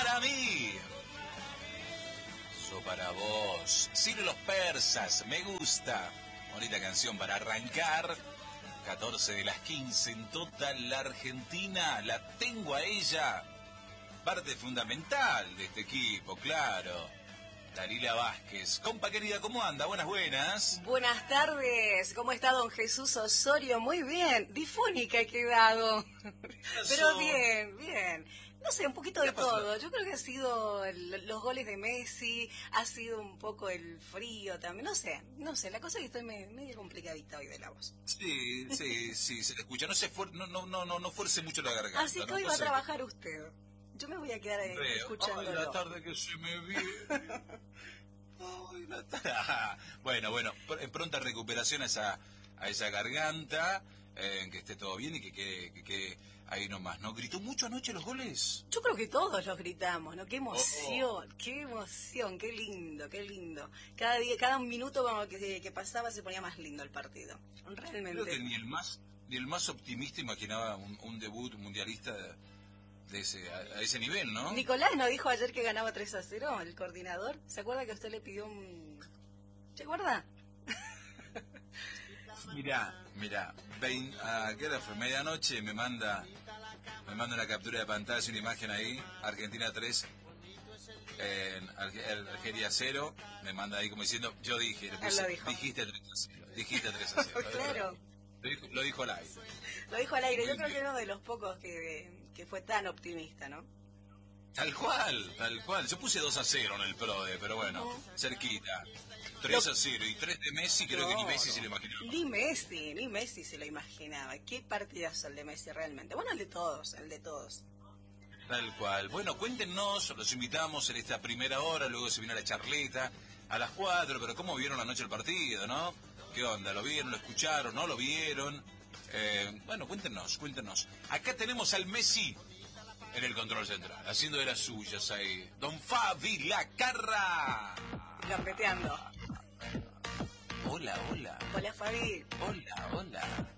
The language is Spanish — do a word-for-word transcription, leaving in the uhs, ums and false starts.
para mí. Eso para vos. Ciro los persas, me gusta. Bonita canción para arrancar. catorce de las quince en toda la Argentina. La tengo a ella. Parte fundamental de este equipo, claro. Dalila Vázquez. Compa querida, ¿cómo anda? Buenas, buenas. Buenas tardes. ¿Cómo está don Jesús Osorio? Muy bien. Difónica he quedado. Pero bien, bien. No sé, un poquito de todo. Yo creo que ha sido el, los goles de Messi, ha sido un poco el frío también. No sé, no sé. La cosa es que estoy medio, medio complicadita hoy de la voz. Sí, sí, sí, se le escucha. No, se fuer, no, no, no, no fuerce mucho la garganta. Así que ¿no? hoy va Entonces, a trabajar usted. Yo me voy a quedar ahí escuchándolo. Ay, la tarde que se me viene. Ay, la tarde. Bueno, bueno, en pronta recuperación a esa, a esa garganta, eh, que esté todo bien y que quede que, que ahí nomás, ¿no? ¿Gritó mucho anoche los goles? Yo creo que todos los gritamos, ¿no? ¡Qué emoción! Oh, oh. ¡Qué emoción! ¡Qué lindo! ¡Qué lindo! Cada día, cada minuto como que, que pasaba se ponía más lindo el partido. Realmente. Creo que ni el más, ni el más optimista imaginaba un, un debut mundialista de, de ese, a, a ese nivel, ¿no? Nicolás nos dijo ayer que ganaba tres a cero, el coordinador. ¿Se acuerda que usted le pidió un... ¿Se acuerda? Mirá, mirá, vein, a, ¿qué hora fue? Medianoche me manda, me manda una captura de pantalla, una imagen ahí, Argentina tres, en Algeria cero, me manda ahí como diciendo, yo dije, le puse, Él lo dijo. dijiste tres a cero, dijiste tres a cero. Claro. Lo dijo, lo dijo al aire. Lo dijo al aire, yo creo que era uno de los pocos que, que fue tan optimista, ¿no? Tal cual, tal cual. Yo puse dos a cero en el PRODE, pero bueno, uh-huh. cerquita. tres a cero y tres de Messi, creo no, que ni Messi no. se lo imaginaba. Ni Messi, ni Messi se lo imaginaba. Qué partidazo el de Messi realmente. Bueno, el de todos, el de todos. Tal cual. Bueno, cuéntenos, los invitamos en esta primera hora, luego se viene la charleta a las cuatro, pero ¿cómo vieron anoche el partido, no? ¿Qué onda? ¿Lo vieron, lo escucharon, no lo vieron? Eh, bueno, cuéntenos, cuéntenos. Acá tenemos al Messi en el control central, haciendo de las suyas ahí. Don Fabi Lacarra. Gambeteando. Hola, hola. Hola, Fabi. Hola, hola.